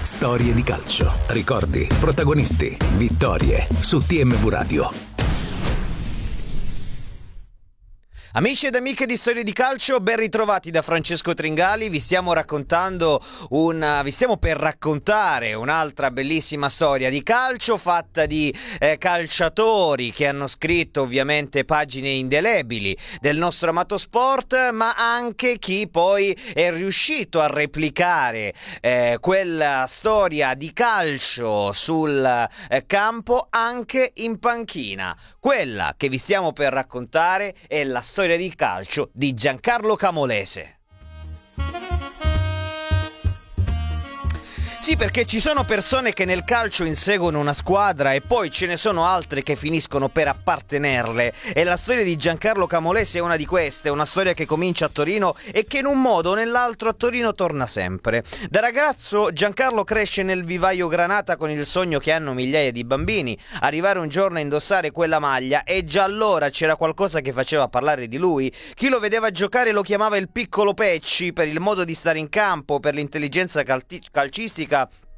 Storie di calcio, ricordi, protagonisti, vittorie su TMV Radio. Amici ed amiche di Storie di Calcio, ben ritrovati da Francesco Tringali. Vi stiamo per raccontare un'altra bellissima storia di calcio fatta di calciatori che hanno scritto ovviamente pagine indelebili del nostro amato sport, ma anche chi poi è riuscito a replicare quella storia di calcio sul campo anche in panchina. Quella che vi stiamo per raccontare è la storia di calcio di Giancarlo Camolese. Sì, perché ci sono persone che nel calcio inseguono una squadra e poi ce ne sono altre che finiscono per appartenerle, e la storia di Giancarlo Camolese è una di queste, una storia che comincia a Torino e che in un modo o nell'altro a Torino torna sempre. Da ragazzo Giancarlo cresce nel vivaio granata con il sogno che hanno migliaia di bambini, arrivare un giorno a indossare quella maglia, e già allora c'era qualcosa che faceva parlare di lui. Chi lo vedeva giocare lo chiamava il piccolo Pecci per il modo di stare in campo, per l'intelligenza calcistica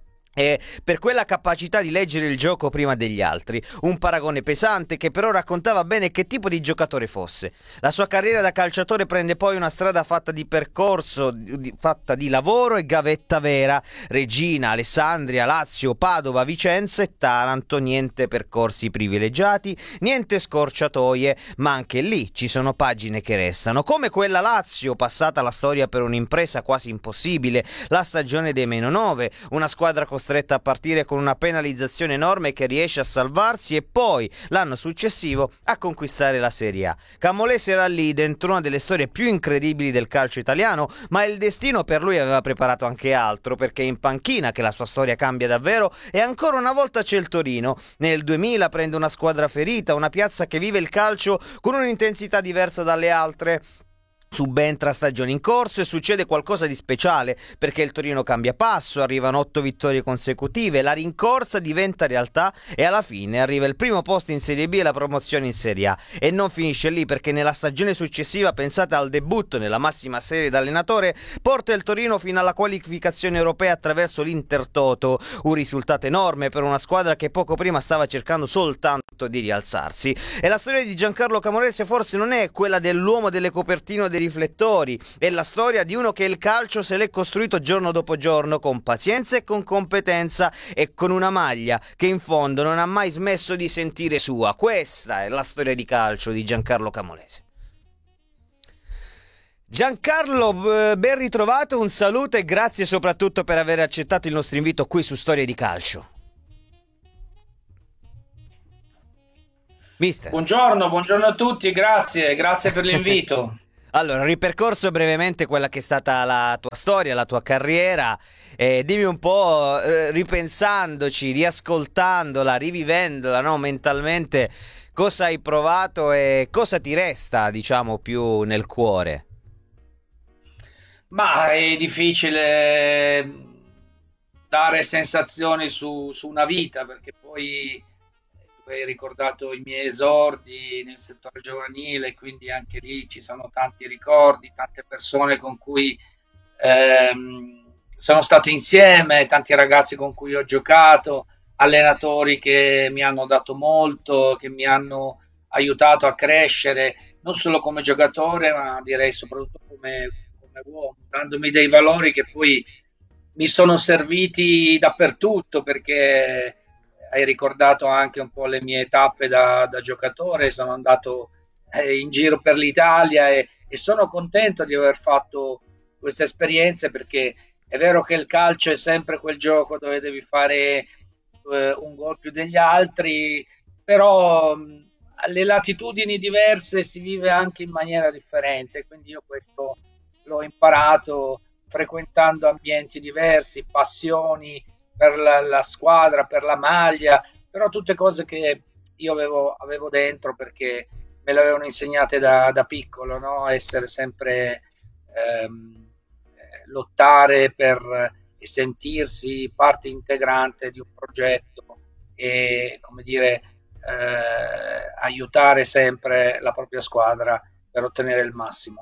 e per quella capacità di leggere il gioco prima degli altri. Un paragone pesante che però raccontava bene che tipo di giocatore fosse. La sua carriera da calciatore prende poi una strada fatta di percorso, fatta di lavoro e gavetta vera. Regina, Alessandria, Lazio, Padova, Vicenza e Taranto. Niente percorsi privilegiati, niente scorciatoie, ma anche lì ci sono pagine che restano, come quella Lazio, passata la storia per un'impresa quasi impossibile, la stagione dei -9, una squadra costretta a partire con una penalizzazione enorme che riesce a salvarsi, e poi l'anno successivo a conquistare la Serie A. Camolese era lì dentro una delle storie più incredibili del calcio italiano, ma il destino per lui aveva preparato anche altro, perché è in panchina che la sua storia cambia davvero, e ancora una volta c'è il Torino. Nel 2000 prende una squadra ferita, una piazza che vive il calcio con un'intensità diversa dalle altre. Subentra stagione in corso e succede qualcosa di speciale, perché il Torino cambia passo, arrivano 8 vittorie consecutive, la rincorsa diventa realtà e alla fine arriva il primo posto in Serie B e la promozione in Serie A. E non finisce lì, perché nella stagione successiva, pensate al debutto nella massima serie da allenatore, porta il Torino fino alla qualificazione europea attraverso l'Intertoto, un risultato enorme per una squadra che poco prima stava cercando soltanto di rialzarsi. E la storia di Giancarlo Camolese forse non è quella dell'uomo delle copertine o dei riflettori, è la storia di uno che il calcio se l'è costruito giorno dopo giorno, con pazienza e con competenza, e con una maglia che in fondo non ha mai smesso di sentire sua. Questa è la storia di calcio di Giancarlo Camolese. Giancarlo, ben ritrovato, un saluto e grazie soprattutto per aver accettato il nostro invito qui su Storie di Calcio. Mister. Buongiorno a tutti, grazie per l'invito. Allora, ripercorso brevemente quella che è stata la tua storia, la tua carriera, dimmi un po', ripensandoci, riascoltandola, rivivendola, no, mentalmente, cosa hai provato e cosa ti resta, diciamo, più nel cuore? Ma è difficile dare sensazioni su una vita, perché poi tu hai ricordato i miei esordi nel settore giovanile, quindi anche lì ci sono tanti ricordi, tante persone con cui sono stato insieme, tanti ragazzi con cui ho giocato, allenatori che mi hanno dato molto, che mi hanno aiutato a crescere, non solo come giocatore, ma direi soprattutto come uomo, dandomi dei valori che poi mi sono serviti dappertutto, perché hai ricordato anche un po' le mie tappe da giocatore. Sono andato in giro per l'Italia e sono contento di aver fatto queste esperienze, perché è vero che il calcio è sempre quel gioco dove devi fare un gol più degli altri, però alle latitudini diverse si vive anche in maniera differente, quindi io questo l'ho imparato frequentando ambienti diversi, passioni per la squadra, per la maglia, però tutte cose che io avevo dentro, perché me le avevano insegnate da piccolo, no? Essere sempre lottare per e sentirsi parte integrante di un progetto e, come dire, aiutare sempre la propria squadra per ottenere il massimo.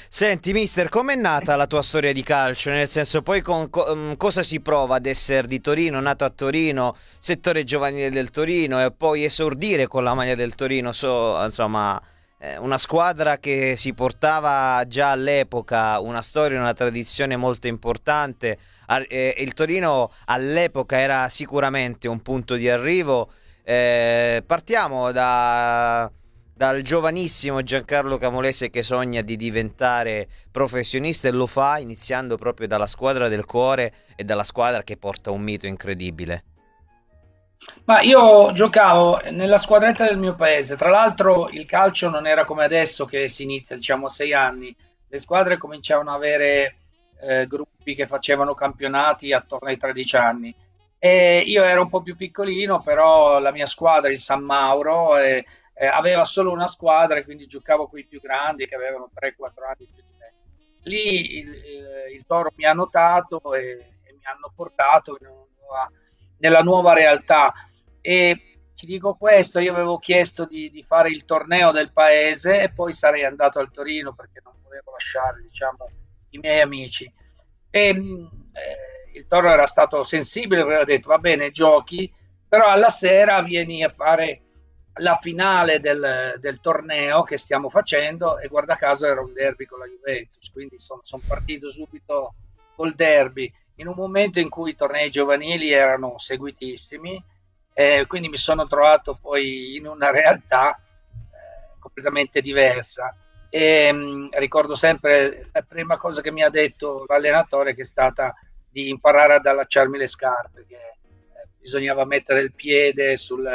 Senti, mister, com'è nata la tua storia di calcio? Nel senso, poi cosa si prova ad essere di Torino, nato a Torino, settore giovanile del Torino e poi esordire con la maglia del Torino, insomma, una squadra che si portava già all'epoca una storia, una tradizione molto importante. Il Torino all'epoca era sicuramente un punto di arrivo. Partiamo dal giovanissimo Giancarlo Camolese che sogna di diventare professionista e lo fa iniziando proprio dalla squadra del cuore e dalla squadra che porta un mito incredibile. Ma io giocavo nella squadretta del mio paese, tra l'altro il calcio non era come adesso che si inizia, diciamo, a 6 anni, le squadre cominciavano ad avere gruppi che facevano campionati attorno ai 13 anni. E io ero un po' più piccolino, però la mia squadra, il San Mauro, aveva solo una squadra e quindi giocavo con i più grandi che avevano 3-4 anni più di me. Lì il Toro mi ha notato e mi hanno portato nella nuova realtà. E ti dico questo, io avevo chiesto di fare il torneo del paese e poi sarei andato al Torino perché non volevo lasciare, diciamo, i miei amici. E il Toro era stato sensibile, aveva detto va bene, giochi, però alla sera vieni a fare la finale del torneo che stiamo facendo e guarda caso era un derby con la Juventus, quindi sono partito subito col derby in un momento in cui i tornei giovanili erano seguitissimi, quindi mi sono trovato poi in una realtà completamente diversa. E ricordo sempre la prima cosa che mi ha detto l'allenatore che è stata di imparare ad allacciarmi le scarpe, che bisognava mettere il piede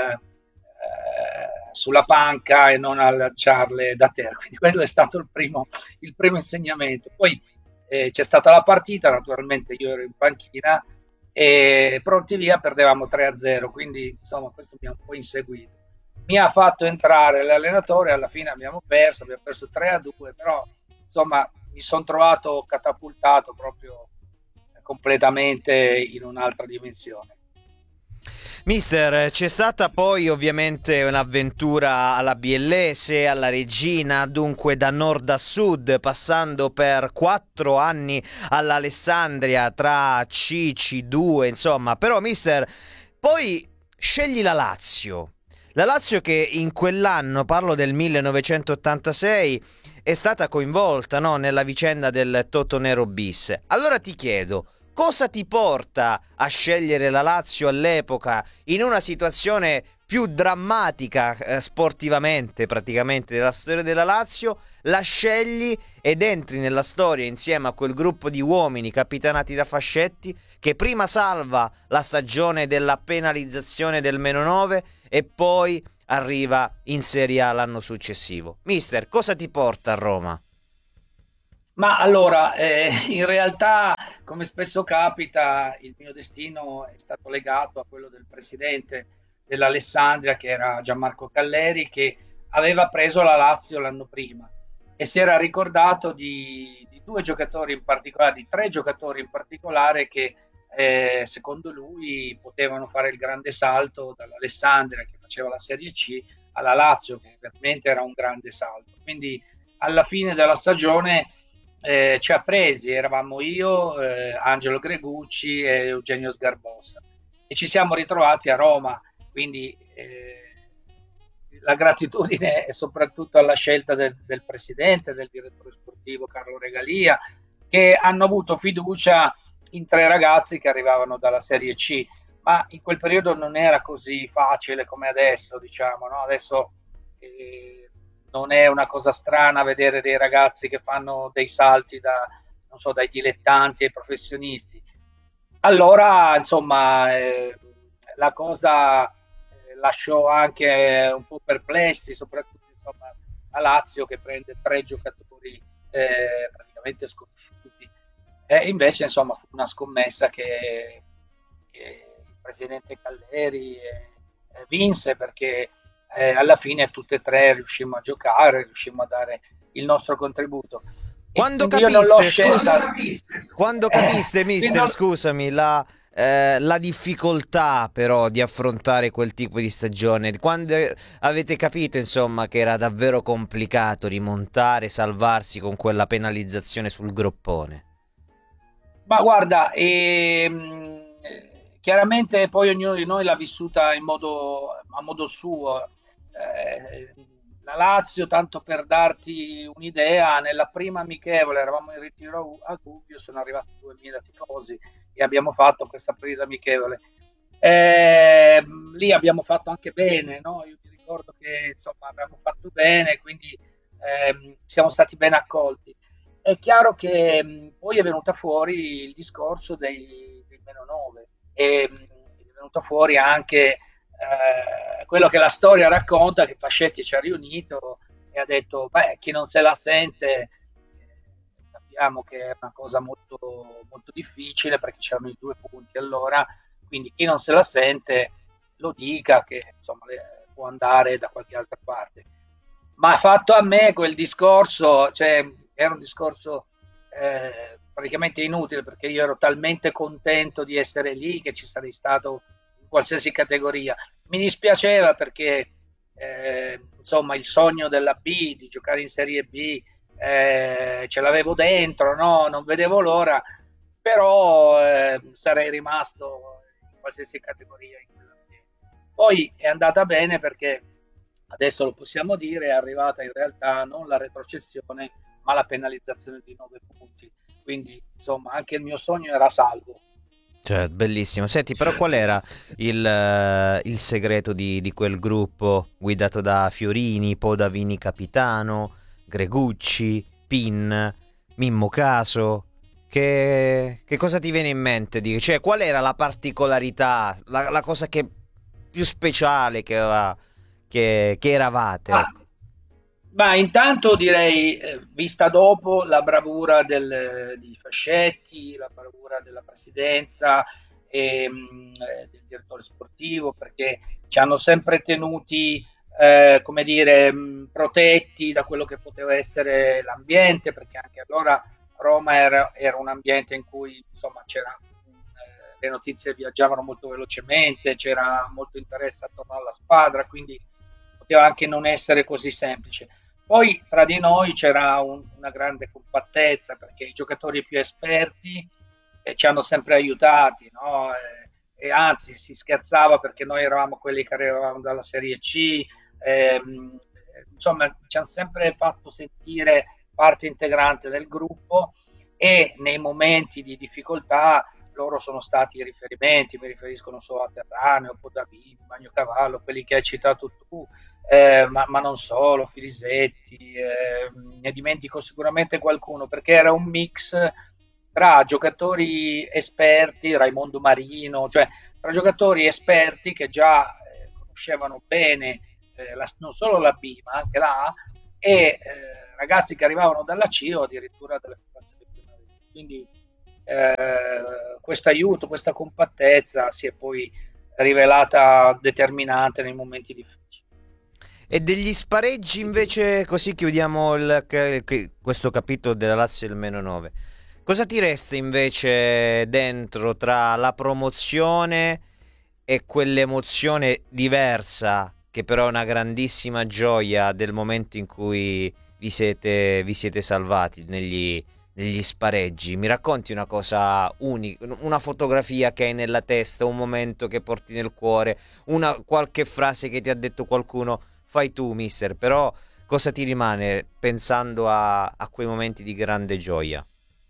sulla panca e non allacciarle da terra, quindi quello è stato il primo insegnamento. Poi c'è stata la partita, naturalmente io ero in panchina e pronti via perdevamo 3-0, quindi insomma questo mi ha un po' inseguito. Mi ha fatto entrare l'allenatore, alla fine abbiamo perso 3-2, però insomma mi sono trovato catapultato proprio completamente in un'altra dimensione. Mister, c'è stata poi ovviamente un'avventura alla Biellese, alla Regina, dunque da nord a sud, passando per 4 anni all'Alessandria tra C, C2, insomma. Però, mister, poi scegli la Lazio. La Lazio che in quell'anno, parlo del 1986, è stata coinvolta, no, nella vicenda del Totonero bis. Allora ti chiedo, cosa ti porta a scegliere la Lazio all'epoca in una situazione più drammatica sportivamente praticamente della storia della Lazio? La scegli ed entri nella storia insieme a quel gruppo di uomini capitanati da Fascetti che prima salva la stagione della penalizzazione del -9 e poi arriva in Serie A l'anno successivo. Mister, cosa ti porta a Roma? Ma allora, in realtà, come spesso capita, il mio destino è stato legato a quello del presidente dell'Alessandria, che era Gianmarco Calleri, che aveva preso la Lazio l'anno prima e si era ricordato di 2 giocatori in particolare, di 3 giocatori in particolare che secondo lui potevano fare il grande salto dall'Alessandria, che faceva la Serie C, alla Lazio, che veramente era un grande salto. Quindi alla fine della stagione ci ha presi, eravamo io, Angelo Gregucci e Eugenio Sgarbossa e ci siamo ritrovati a Roma, quindi la gratitudine è soprattutto alla scelta del presidente, del direttore sportivo Carlo Regalia, che hanno avuto fiducia in 3 ragazzi che arrivavano dalla Serie C, ma in quel periodo non era così facile come adesso, diciamo, no? Adesso non è una cosa strana vedere dei ragazzi che fanno dei salti non so, dai dilettanti ai professionisti. Allora, insomma, la cosa lasciò anche un po' perplessi, soprattutto insomma, a Lazio che prende 3 giocatori praticamente sconosciuti. Invece, insomma, fu una scommessa che il presidente Calleri vinse perché alla fine tutte e 3 riuscimmo a giocare, riuscimmo a dare il nostro contributo. Quando capiste, capiste, mister, scusami, la difficoltà però di affrontare quel tipo di stagione? Quando avete capito, insomma, che era davvero complicato rimontare, salvarsi con quella penalizzazione sul groppone? Ma guarda, chiaramente poi ognuno di noi l'ha vissuta a modo suo. Eh, la Lazio, tanto per darti un'idea, nella prima amichevole eravamo in ritiro a Gubbio, sono arrivati 2000 tifosi e abbiamo fatto questa partita amichevole. Lì abbiamo fatto anche bene, no? Io mi ricordo che insomma abbiamo fatto bene, quindi siamo stati ben accolti. È chiaro che poi è venuta fuori il discorso dei meno 9 e è venuto fuori anche quello che la storia racconta, che Fascetti ci ha riunito e ha detto, beh, chi non se la sente, capiamo che è una cosa molto, molto difficile perché c'erano i 2 punti allora, quindi chi non se la sente lo dica che insomma può andare da qualche altra parte. Ma fatto a me quel discorso, cioè era un discorso praticamente inutile perché io ero talmente contento di essere lì che ci sarei stato in qualsiasi categoria. Mi dispiaceva perché insomma il sogno della B, di giocare in Serie B, ce l'avevo dentro, no? Non vedevo l'ora, però sarei rimasto in qualsiasi categoria in quell'ambiente. Poi è andata bene perché adesso lo possiamo dire, è arrivata in realtà non la retrocessione, ma la penalizzazione di 9 punti. Quindi, insomma, anche il mio sogno era salvo. Cioè, bellissimo. Senti, però qual era il segreto di quel gruppo guidato da Fiorini, Podavini capitano, Gregucci, Pin, Mimmo Caso? Che cosa ti viene in mente? Cioè, qual era la particolarità, la cosa che più speciale che eravate? Ah, Ecco. ma intanto direi, vista dopo, la bravura di Fascetti, la bravura della presidenza e del direttore sportivo, perché ci hanno sempre tenuti, come dire, protetti da quello che poteva essere l'ambiente, perché anche allora Roma era un ambiente in cui insomma le notizie viaggiavano molto velocemente, c'era molto interesse attorno alla squadra, quindi poteva anche non essere così semplice. Poi tra di noi c'era una grande compattezza perché i giocatori più esperti ci hanno sempre aiutati, no? E anzi si scherzava perché noi eravamo quelli che arrivavamo dalla Serie C, insomma ci hanno sempre fatto sentire parte integrante del gruppo e nei momenti di difficoltà loro sono stati i riferimenti, mi riferisco non solo a Terraneo, Podavini, Magnocavallo, quelli che hai citato tu, ma non solo, Filisetti, ne dimentico sicuramente qualcuno, perché era un mix tra giocatori esperti, Raimondo Marino, cioè tra giocatori esperti che già conoscevano bene non solo la B, ma anche la A, e ragazzi che arrivavano dalla C o addirittura dalle formazioni primarie. Quindi questo aiuto, questa compattezza si è poi rivelata determinante nei momenti difficili. E degli spareggi invece, così chiudiamo questo capitolo della Lazio del meno 9. Cosa ti resta invece dentro tra la promozione e quell'emozione diversa, che però è una grandissima gioia del momento in cui vi siete salvati negli spareggi? Mi racconti una cosa unica, una fotografia che hai nella testa, un momento che porti nel cuore, qualche frase che ti ha detto qualcuno? Fai tu, mister, però cosa ti rimane pensando a quei momenti di grande gioia?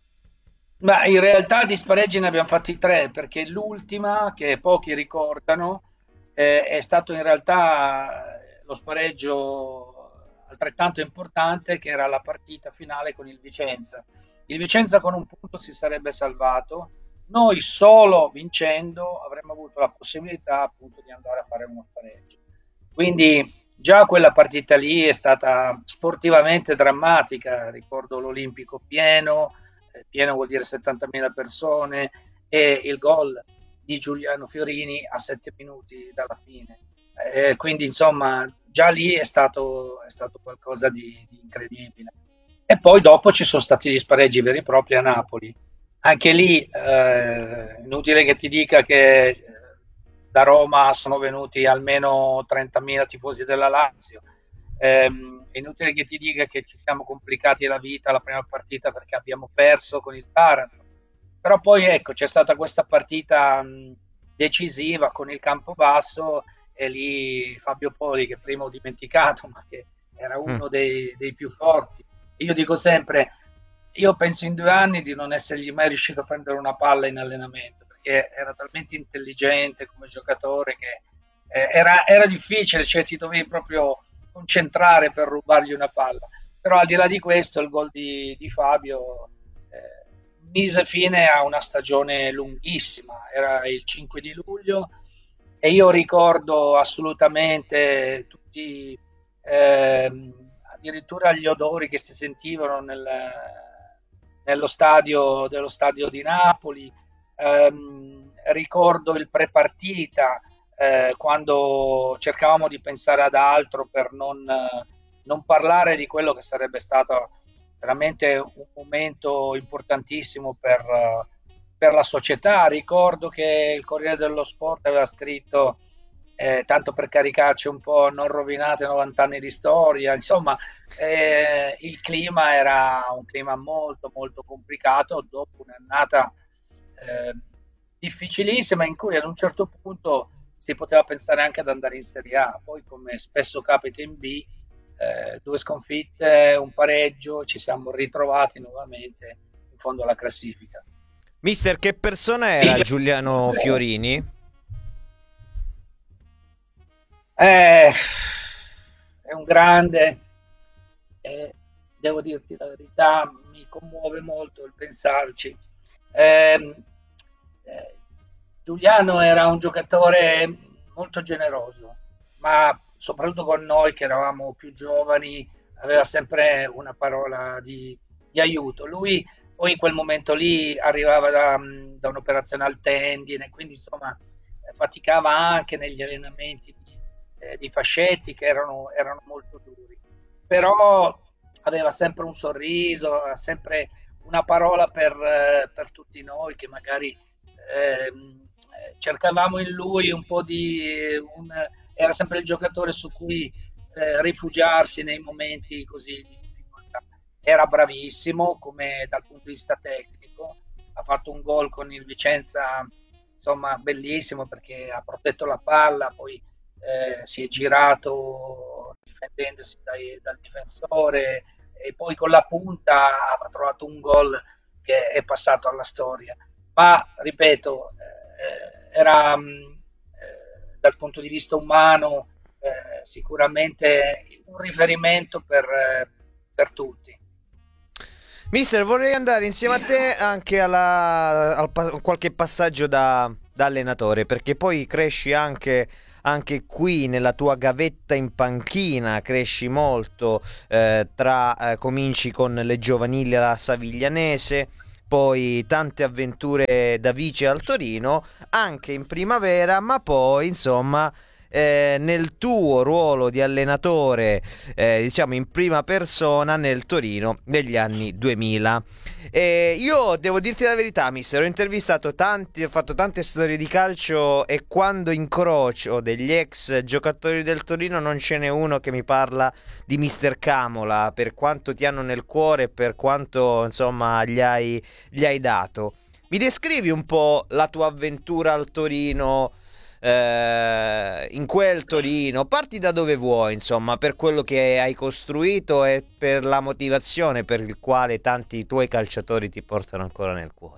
Ma in realtà di spareggi ne abbiamo fatti 3, perché l'ultima, che pochi ricordano, è stato in realtà lo spareggio altrettanto importante, che era la partita finale con il Vicenza. Il Vicenza con un punto si sarebbe salvato, noi solo vincendo avremmo avuto la possibilità appunto di andare a fare uno spareggio. Quindi già quella partita lì è stata sportivamente drammatica, ricordo l'Olimpico pieno, pieno vuol dire 70.000 persone, e il gol di Giuliano Fiorini a 7 minuti dalla fine. Quindi insomma già lì è stato qualcosa di incredibile. E poi dopo ci sono stati gli spareggi veri e propri a Napoli. Anche lì, inutile che ti dica che da Roma sono venuti almeno 30.000 tifosi della Lazio. È inutile che ti dica che ci siamo complicati la vita la prima partita perché abbiamo perso con il Taranto. Però poi ecco, c'è stata questa partita decisiva con il Campobasso e lì Fabio Poli, che prima ho dimenticato, ma che era Mm. uno dei più forti. Io dico sempre, io penso in 2 anni di non essergli mai riuscito a prendere una palla in allenamento, perché era talmente intelligente come giocatore che era difficile, cioè ti dovevi proprio concentrare per rubargli una palla. Però al di là di questo, il gol di Fabio mise fine a una stagione lunghissima, era il 5 di luglio e io ricordo assolutamente tutti, addirittura gli odori che si sentivano dello stadio di Napoli. Ricordo il pre-partita, quando cercavamo di pensare ad altro per non parlare di quello che sarebbe stato veramente un momento importantissimo per la società. Ricordo che il Corriere dello Sport aveva scritto, tanto per caricarci un po', non rovinate 90 anni di storia, insomma, il clima era un clima molto molto complicato dopo un'annata eh, difficilissima in cui ad un certo punto si poteva pensare anche ad andare in Serie A, poi come spesso capita in B, 2 sconfitte, un pareggio, ci siamo ritrovati nuovamente in fondo alla classifica. Mister, che persona era Giuliano Fiorini? Eh, è un grande, e devo dirti la verità, mi commuove molto il pensarci. Ehm, eh, Giuliano era un giocatore molto generoso, ma soprattutto con noi che eravamo più giovani, aveva sempre una parola di aiuto. Lui poi in quel momento lì arrivava da un'operazione al tendine, quindi insomma faticava anche negli allenamenti di fascetti che erano molto duri, però aveva sempre un sorriso, sempre una parola per tutti noi che magari cercavamo in lui un po' era sempre il giocatore su cui rifugiarsi nei momenti così di difficoltà. Era bravissimo come dal punto di vista tecnico, ha fatto un gol con il Vicenza, insomma, bellissimo perché ha protetto la palla, poi si è girato difendendosi dal difensore e poi con la punta ha trovato un gol che è passato alla storia. Ma ripeto, era dal punto di vista umano sicuramente un riferimento per tutti. Mister, vorrei andare insieme a te anche qualche passaggio da allenatore, perché poi cresci anche qui nella tua gavetta in panchina, cresci molto, cominci con le giovanili alla Saviglianese, poi tante avventure da vice al Torino, anche in primavera, ma poi insomma nel tuo ruolo di allenatore, diciamo in prima persona nel Torino degli anni 2000. Io devo dirti la verità, mister, ho intervistato tanti, ho fatto tante storie di calcio e quando incrocio degli ex giocatori del Torino non ce n'è uno che mi parla di mister Camola, per quanto ti hanno nel cuore e per quanto insomma gli hai dato. Mi descrivi un po' la tua avventura al Torino, in quel Torino, parti da dove vuoi, insomma, per quello che hai costruito e per la motivazione per il quale tanti tuoi calciatori ti portano ancora nel cuore.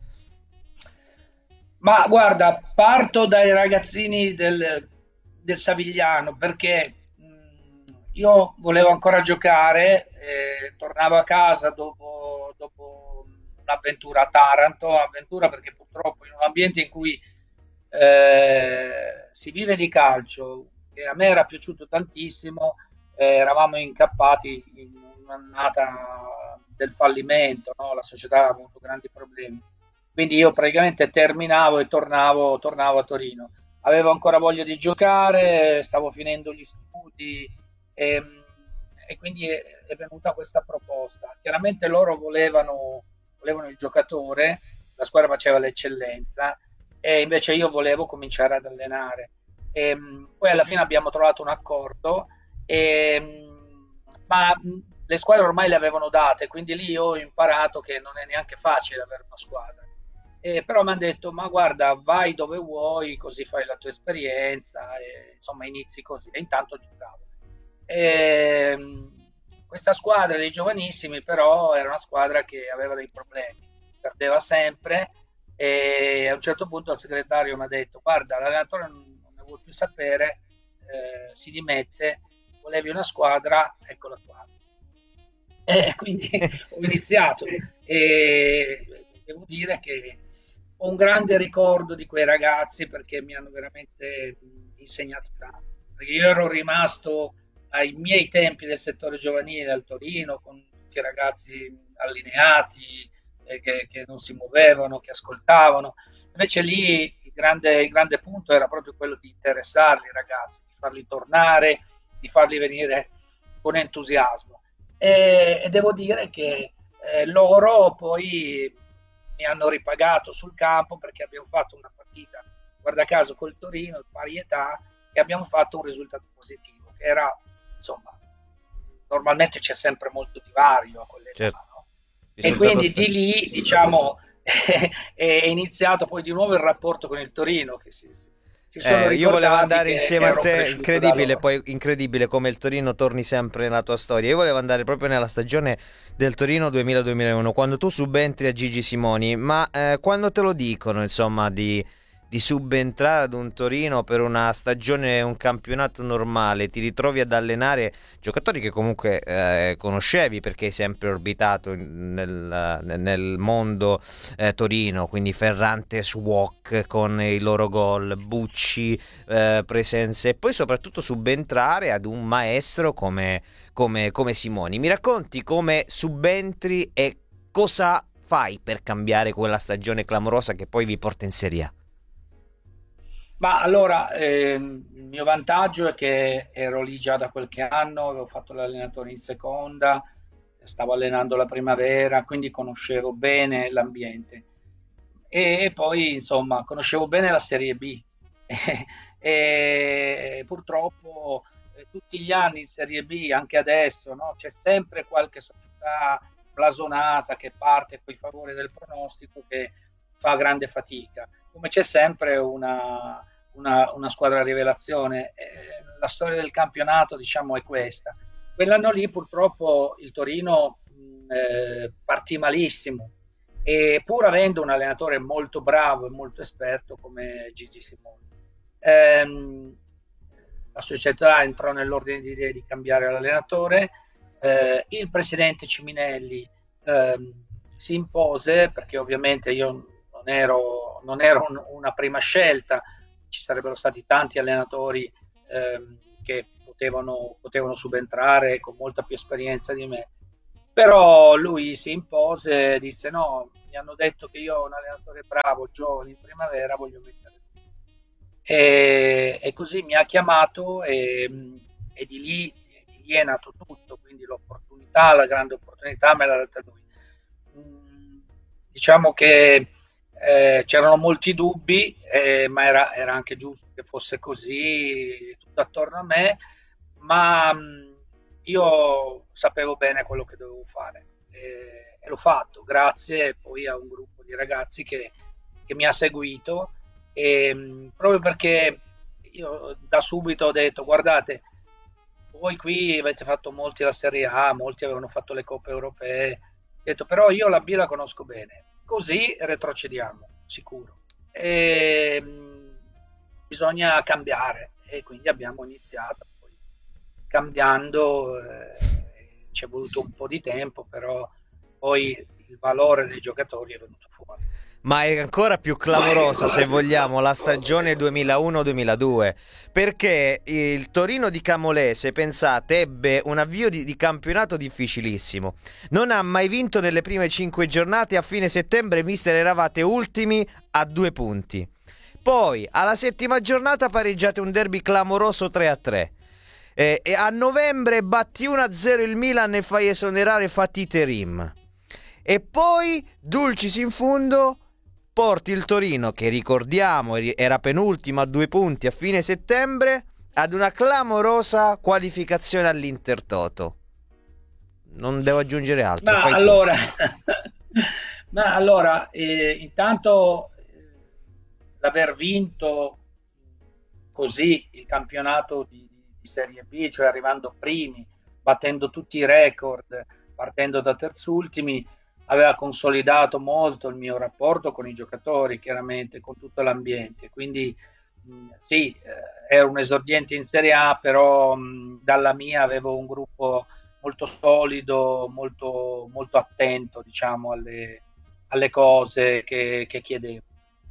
Ma guarda, parto dai ragazzini del Savigliano perché io volevo ancora giocare, tornavo a casa dopo un'avventura a Taranto, avventura perché purtroppo in un ambiente in cui si vive di calcio, che a me era piaciuto tantissimo, eravamo incappati in un'annata del fallimento, no? La società ha avuto grandi problemi. Quindi io praticamente terminavo e tornavo a Torino. Avevo ancora voglia di giocare, stavo finendo gli studi e quindi è venuta questa proposta. Chiaramente loro volevano volevano il giocatore, la squadra faceva l'eccellenza, e invece io volevo cominciare ad allenare. Poi alla fine abbiamo trovato un accordo, ma le squadre ormai le avevano date, quindi lì ho imparato che non è neanche facile avere una squadra. Però mi hanno detto, ma guarda, vai dove vuoi, così fai la tua esperienza, e, insomma, inizi così. E intanto giocavo. Questa squadra dei giovanissimi però era una squadra che aveva dei problemi, perdeva sempre, e a un certo punto il segretario mi ha detto, guarda, l'allenatore non ne vuole più sapere, si dimette, volevi una squadra, ecco la tua. E quindi ho iniziato, e devo dire che ho un grande ricordo di quei ragazzi, perché mi hanno veramente insegnato tanto. Perché io ero rimasto ai miei tempi del settore giovanile al Torino, con tutti i ragazzi allineati, che non si muovevano, che ascoltavano. Invece lì il grande punto era proprio quello di interessarli i ragazzi, di farli tornare, di farli venire con entusiasmo. E devo dire che loro poi mi hanno ripagato sul campo, perché abbiamo fatto una partita, guarda caso, col Torino, di pari età, e abbiamo fatto un risultato positivo, che era, insomma, normalmente c'è sempre molto divario a quell'età, certo. no? E quindi di lì, diciamo, è iniziato poi di nuovo il rapporto con il Torino, che io volevo andare insieme a te, incredibile come il Torino torni sempre nella tua storia. Io volevo andare proprio nella stagione del Torino 2000-2001, quando tu subentri a Gigi Simoni, ma quando te lo dicono, insomma, di subentrare ad un Torino per una stagione, un campionato normale, ti ritrovi ad allenare giocatori che comunque conoscevi, perché hai sempre orbitato nel mondo Torino, quindi Ferrantes, Wok con i loro gol, Bucci, presenze, e poi soprattutto subentrare ad un maestro come Simoni. Mi racconti come subentri e cosa fai per cambiare quella stagione clamorosa che poi vi porta in Serie A? Ma allora, il mio vantaggio è che ero lì già da qualche anno, avevo fatto l'allenatore in seconda, stavo allenando la primavera, quindi conoscevo bene l'ambiente. E poi, insomma, conoscevo bene la Serie B. E purtroppo tutti gli anni in Serie B, anche adesso, no? C'è sempre qualche società blasonata che parte coi favori del pronostico, che fa grande fatica, come c'è sempre una squadra rivelazione. La storia del campionato, diciamo, è questa. Quell'anno lì purtroppo il Torino partì malissimo, e pur avendo un allenatore molto bravo e molto esperto come Gigi Simoni, la società entrò nell'ordine di idee di cambiare l'allenatore. Il presidente Ciminelli si impose, perché ovviamente io non ero una prima scelta, ci sarebbero stati tanti allenatori che potevano subentrare con molta più esperienza di me, però lui si impose, disse no, mi hanno detto che io ho un allenatore bravo, giovane, in primavera, voglio mettere lui. E così mi ha chiamato, e di lì è nato tutto, quindi la grande opportunità me l'ha data lui. Diciamo che c'erano molti dubbi, ma era anche giusto che fosse così, tutto attorno a me, ma io sapevo bene quello che dovevo fare, e l'ho fatto grazie poi a un gruppo di ragazzi che mi ha seguito, e proprio perché io da subito ho detto, guardate, voi qui avete fatto molti la Serie A, molti avevano fatto le coppe europee, ho detto, però io la B la conosco bene, così retrocediamo sicuro, e bisogna cambiare, e quindi abbiamo iniziato poi cambiando. Ci è voluto un po' di tempo, però poi il valore dei giocatori è venuto fuori. Ma è ancora più clamorosa, se vogliamo, la stagione 2001-2002, perché il Torino di Camolese, pensate, ebbe un avvio di campionato difficilissimo. Non ha mai vinto nelle prime 5 giornate. A fine settembre, mister, eravate ultimi a 2 punti. Poi, alla 7ª giornata, pareggiate un derby clamoroso 3-3. E a novembre batti 1-0 il Milan e fai esonerare Fatih Terim. e poi, dulcis in fundo, porti il Torino, che ricordiamo era penultima a 2 punti a fine settembre, ad una clamorosa qualificazione all'Intertoto. Non devo aggiungere altro. Ma fai allora, ma allora intanto l'aver vinto così il campionato di Serie B, cioè arrivando primi, battendo tutti i record, partendo da terzultimi, aveva consolidato molto il mio rapporto con i giocatori, chiaramente, con tutto l'ambiente. Quindi sì, ero un esordiente in Serie A, però dalla mia avevo un gruppo molto solido, molto, molto attento, diciamo, alle cose che chiedevo.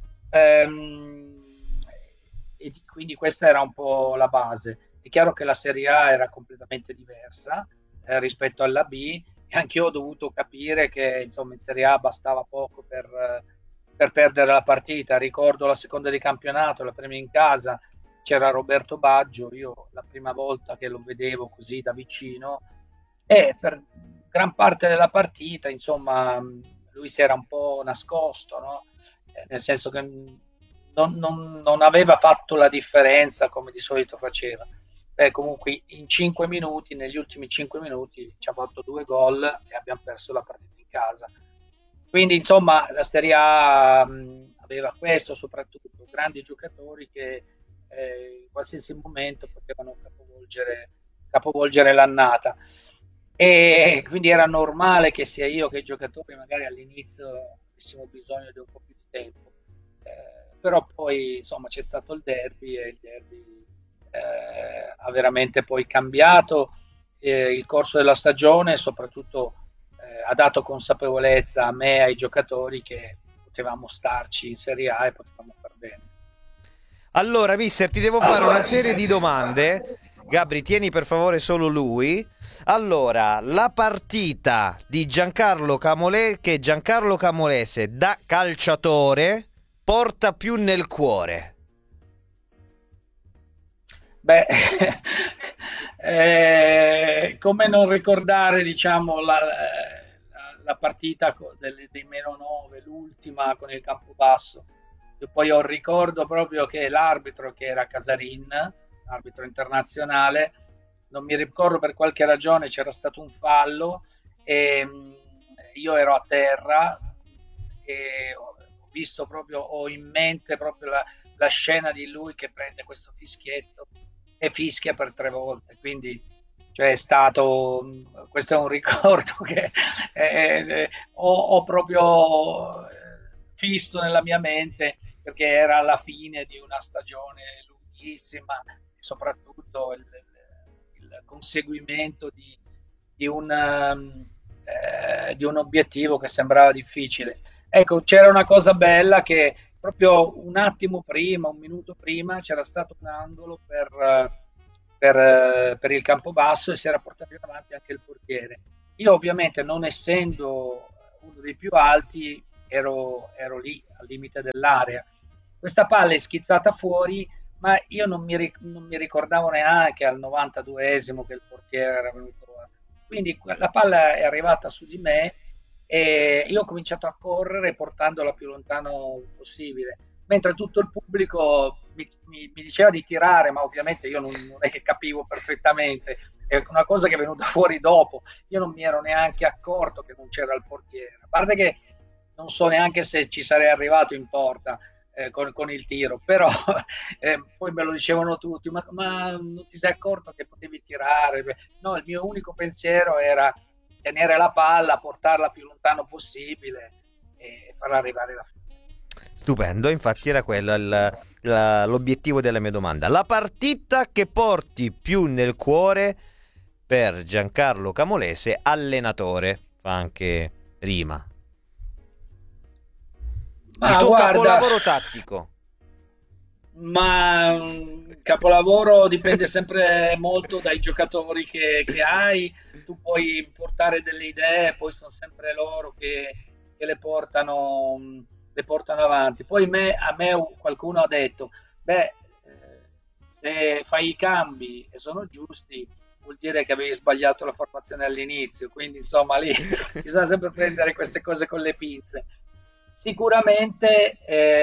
E quindi questa era un po' la base. È chiaro che la Serie A era completamente diversa rispetto alla B, e anche io ho dovuto capire che insomma in Serie A bastava poco per perdere la partita. Ricordo la seconda di campionato, la prima in casa, c'era Roberto Baggio, io la prima volta che lo vedevo così da vicino, e per gran parte della partita insomma lui si era un po' nascosto, no? Nel senso che non aveva fatto la differenza come di solito faceva. Comunque in 5 minuti, negli ultimi 5 minuti ci ha fatto 2 gol e abbiamo perso la partita in casa. Quindi insomma la Serie A aveva questo, soprattutto grandi giocatori che in qualsiasi momento potevano capovolgere l'annata, e quindi era normale che sia io che i giocatori magari all'inizio avessimo bisogno di un po' più di tempo, però poi insomma c'è stato il derby, e il derby ha veramente poi cambiato il corso della stagione, e soprattutto ha dato consapevolezza a me e ai giocatori che potevamo starci in Serie A e potevamo far bene. Allora, mister, ti devo fare una serie di domande. Gabri, tieni per favore solo lui. Allora, la partita di Giancarlo Camolese da calciatore porta più nel cuore? Beh, come non ricordare, diciamo, la partita dei meno 9, l'ultima con il Campobasso. Io poi ho il ricordo proprio che l'arbitro, che era Casarin, arbitro internazionale, non mi ricordo per qualche ragione, c'era stato un fallo e io ero a terra e ho in mente proprio la scena di lui che prende questo fischietto e fischia per 3 volte. Quindi cioè questo è un ricordo che ho proprio fisso nella mia mente, perché era alla fine di una stagione lunghissima e soprattutto il conseguimento di un obiettivo che sembrava difficile. Ecco, c'era una cosa bella, che proprio un minuto prima, c'era stato un angolo per il Campobasso e si era portato avanti anche il portiere. Io ovviamente, non essendo uno dei più alti, ero lì al limite dell'area. Questa palla è schizzata fuori, ma io non mi ricordavo neanche al 92esimo che il portiere era venuto. Quindi la palla è arrivata su di me e io ho cominciato a correre portandola più lontano possibile, mentre tutto il pubblico mi diceva di tirare, ma ovviamente io non è che capivo perfettamente. È una cosa che è venuta fuori dopo. Io non mi ero neanche accorto che non c'era il portiere, a parte che non so neanche se ci sarei arrivato in porta con il tiro, però poi me lo dicevano tutti, ma non ti sei accorto che potevi tirare? No, il mio unico pensiero era tenere la palla, portarla più lontano possibile e farla arrivare alla fine. Stupendo, infatti era quello l'obiettivo della mia domanda. La partita che porti più nel cuore per Giancarlo Camolese, allenatore, fa anche rima. Il tuo capolavoro tattico. Ma capolavoro dipende sempre molto dai giocatori che hai. Tu puoi portare delle idee, poi sono sempre loro che le portano avanti. Poi a me qualcuno ha detto: beh, se fai i cambi e sono giusti, vuol dire che avevi sbagliato la formazione all'inizio, quindi insomma lì bisogna sempre prendere queste cose con le pinze. Sicuramente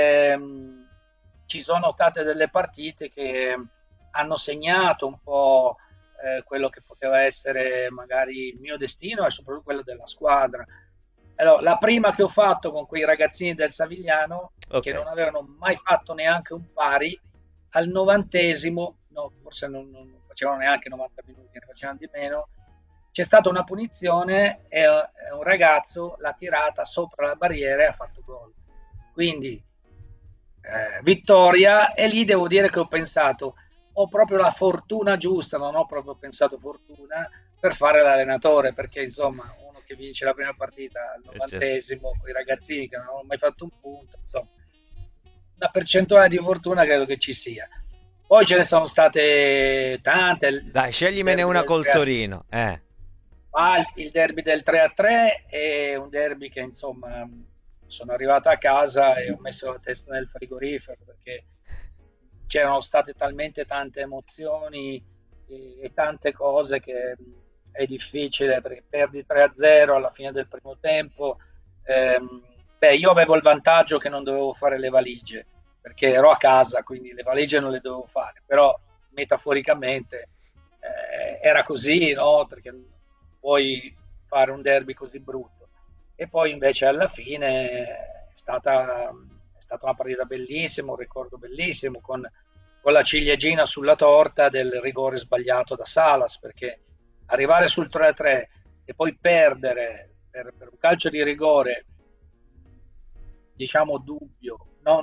ci sono state delle partite che hanno segnato un po' quello che poteva essere magari il mio destino e soprattutto quello della squadra. Allora, la prima che ho fatto con quei ragazzini del Savigliano, che non avevano mai fatto neanche un pari, al 90esimo, no, forse non facevano neanche 90 minuti, ne facevano di meno, c'è stata una punizione e un ragazzo l'ha tirata sopra la barriera e ha fatto gol. Quindi vittoria, e lì devo dire che ho pensato, ho proprio la fortuna giusta, non ho proprio pensato fortuna, per fare l'allenatore, perché insomma uno che vince la prima partita al 90esimo con i ragazzini che non hanno mai fatto un punto, insomma una percentuale di fortuna credo che ci sia. Poi ce ne sono state tante. Dai, sceglimene una col Torino. Il derby del 3-3 è un derby che insomma sono arrivato a casa e ho messo la testa nel frigorifero, perché c'erano state talmente tante emozioni e tante cose che è difficile, perché perdi 3-0 alla fine del primo tempo. Io avevo il vantaggio che non dovevo fare le valigie, perché ero a casa, quindi le valigie non le dovevo fare, però metaforicamente era così, no? Perché non puoi fare un derby così brutto. E poi invece alla fine è stata una partita bellissima, un ricordo bellissimo, con la ciliegina sulla torta del rigore sbagliato da Salas, perché arrivare sul 3-3 e poi perdere per un calcio di rigore, diciamo dubbio,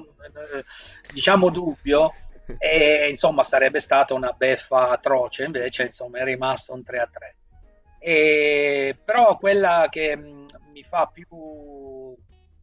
e insomma sarebbe stata una beffa atroce, invece insomma è rimasto un 3-3. Però quella che mi fa più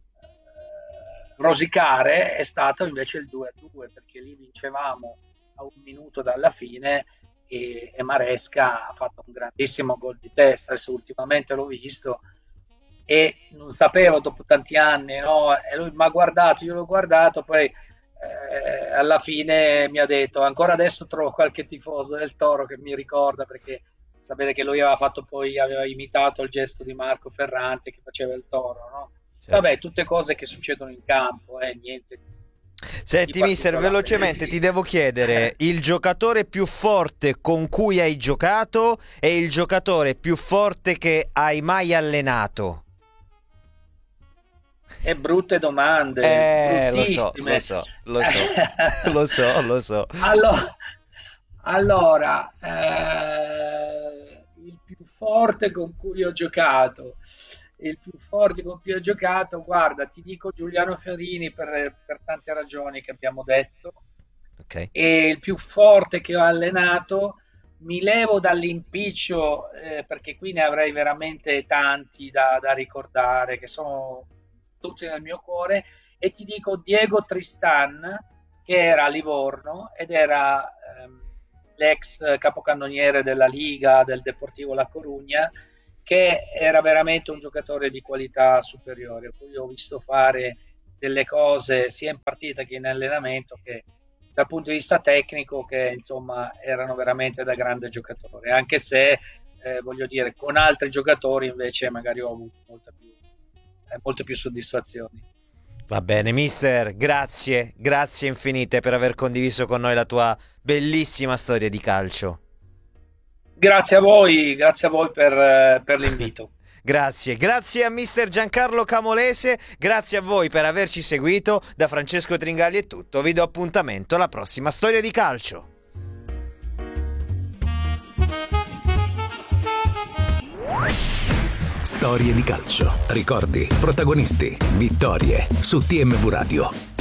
rosicare è stato invece il 2-2, perché lì vincevamo a un minuto dalla fine e Maresca ha fatto un grandissimo gol di testa. Adesso ultimamente l'ho visto e non sapevo, dopo tanti anni, no? E lui mi ha guardato, io l'ho guardato, poi alla fine mi ha detto: ancora adesso trovo qualche tifoso del Toro che mi ricorda, perché sapete che lui aveva imitato il gesto di Marco Ferrante che faceva il Toro, no? Certo. Vabbè, tutte cose che succedono in campo, niente. Senti mister, velocemente ti devo chiedere il giocatore più forte con cui hai giocato e il giocatore più forte che hai mai allenato. E brutte domande, lo so. Allora, il più forte con cui ho giocato, guarda, ti dico Giuliano Fiorini per tante ragioni che abbiamo detto. Okay. E il più forte che ho allenato, mi levo dall'impiccio, perché qui ne avrei veramente tanti da ricordare, che sono tutti nel mio cuore, e ti dico Diego Tristan, che era a Livorno ed era l'ex capocannoniere della Liga del Deportivo La Corugna, che era veramente un giocatore di qualità superiore. Poi ho visto fare delle cose sia in partita che in allenamento che dal punto di vista tecnico che insomma erano veramente da grande giocatore, anche se voglio dire, con altri giocatori invece magari ho avuto molte più soddisfazioni. Va bene mister, grazie infinite per aver condiviso con noi la tua bellissima storia di calcio. Grazie a voi per l'invito. Grazie a mister Giancarlo Camolese, grazie a voi per averci seguito. Da Francesco Tringali è tutto, vi do appuntamento alla prossima storia di calcio. Storie di calcio, ricordi, protagonisti, vittorie su TMV Radio.